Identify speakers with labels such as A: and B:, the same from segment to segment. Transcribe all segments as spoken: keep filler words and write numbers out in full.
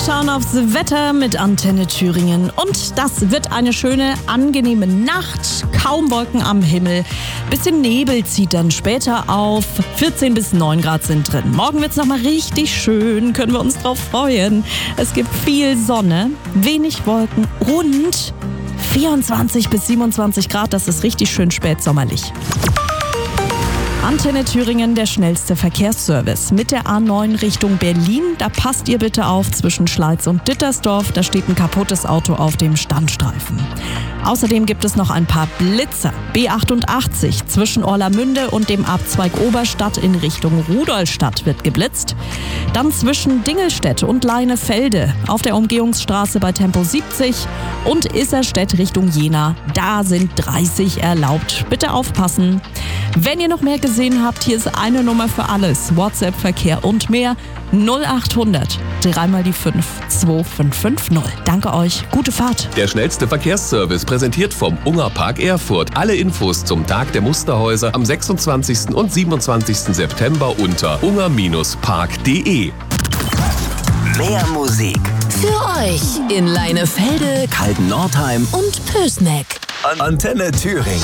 A: schauen aufs Wetter mit Antenne Thüringen. Und das wird eine schöne, angenehme Nacht. Kaum Wolken am Himmel. Bisschen Nebel zieht dann später auf. vierzehn bis neun Grad sind drin. Morgen wird's nochmal richtig schön. Können wir uns drauf freuen. Es gibt viel Sonne, wenig Wolken und vierundzwanzig bis siebenundzwanzig Grad. Das ist richtig schön spätsommerlich. Antenne Thüringen, der schnellste Verkehrsservice. Mit der A neun Richtung Berlin, da passt ihr bitte auf zwischen Schleiz und Dittersdorf. Da steht ein kaputtes Auto auf dem Standstreifen. Außerdem gibt es noch ein paar Blitzer. B achtundachtzig zwischen Orlamünde und dem Abzweig Oberstadt in Richtung Rudolstadt wird geblitzt. Dann zwischen Dingelstedt und Leinefelde auf der Umgehungsstraße bei Tempo siebzig und Isserstedt Richtung Jena. Da sind dreißig erlaubt. Bitte aufpassen. Wenn ihr noch mehr gesehen habt, hier ist eine Nummer für alles. WhatsApp-Verkehr und mehr. null achthundert, dreimal die fünf, zwei fünf fünf null. Danke euch, gute Fahrt.
B: Der schnellste Verkehrsservice präsentiert vom Unger Park Erfurt. Alle Infos zum Tag der Musterhäuser am sechsundzwanzigsten und siebenundzwanzigsten September unter unger Park punkt de.
C: Mehr Musik
D: für euch in Leinefelde,
C: Kalten-Nordheim
D: und Pößneck.
C: Antenne Thüringen.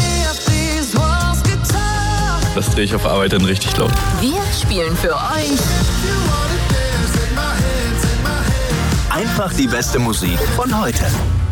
E: Das drehe ich auf Arbeit dann richtig laut.
D: Wir spielen für euch
C: Einfach die beste Musik von heute.